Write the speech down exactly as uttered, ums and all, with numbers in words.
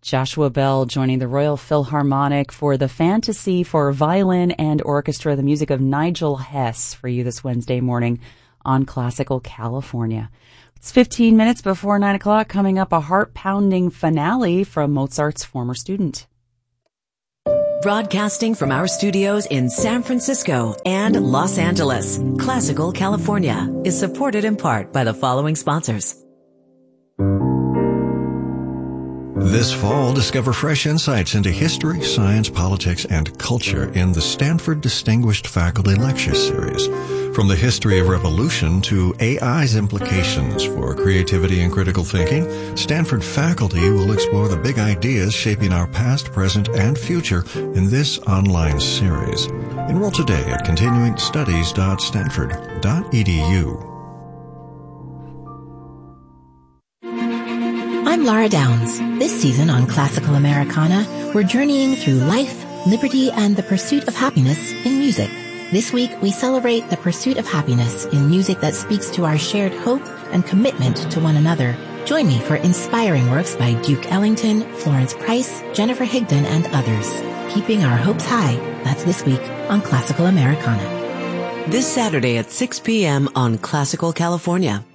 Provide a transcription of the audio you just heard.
Joshua Bell joining the Royal Philharmonic for the Fantasy for Violin and Orchestra, the music of Nigel Hess, for you this Wednesday morning on Classical California. It's fifteen minutes before nine o'clock. Coming up, a heart-pounding finale from Mozart's former student. Broadcasting from our studios in San Francisco and Los Angeles, Classical California is supported in part by the following sponsors. This fall, discover fresh insights into history, science, politics, and culture in the Stanford Distinguished Faculty Lecture Series. From the history of revolution to A I's implications for creativity and critical thinking, Stanford faculty will explore the big ideas shaping our past, present, and future in this online series. Enroll today at continuing studies dot stanford dot e d u. I'm Laura Downs. This season on Classical Americana, we're journeying through life, liberty, and the pursuit of happiness in music. This week, we celebrate the pursuit of happiness in music that speaks to our shared hope and commitment to one another. Join me for inspiring works by Duke Ellington, Florence Price, Jennifer Higdon, and others. Keeping our hopes high. That's this week on Classical Americana. This Saturday at six p.m. on Classical California.